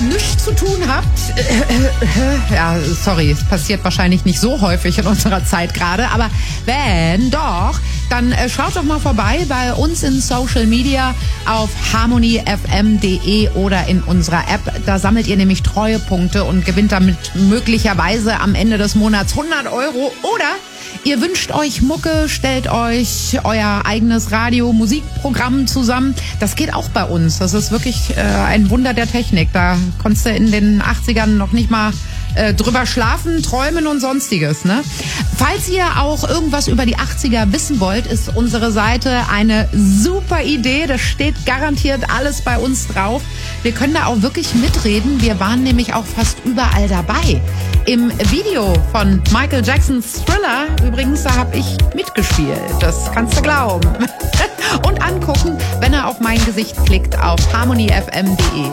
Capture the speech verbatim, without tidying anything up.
nichts zu tun habt, äh, äh, ja, sorry, es passiert wahrscheinlich nicht so häufig in unserer Zeit gerade, aber wenn doch, dann äh, schaut doch mal vorbei bei uns in Social Media auf harmony f m punkt d e oder in unserer App. Da sammelt ihr nämlich Treuepunkte und gewinnt damit möglicherweise am Ende des Monats hundert Euro. Oder ihr wünscht euch Mucke, stellt euch euer eigenes Radio-Musikprogramm zusammen. Das geht auch bei uns. Das ist wirklich äh, ein Wunder der Technik. Da konntest du in den achtzigern noch nicht mal äh, drüber schlafen, träumen und sonstiges, ne? Falls ihr auch irgendwas über die achtziger wissen wollt, ist unsere Seite eine super Idee. Da steht garantiert alles bei uns drauf. Wir können da auch wirklich mitreden. Wir waren nämlich auch fast überall dabei. Im Video von Michael Jacksons Thriller, übrigens, da habe ich mitgespielt. Das kannst du glauben. Und angucken, wenn er auf mein Gesicht klickt, auf harmony f m punkt d e.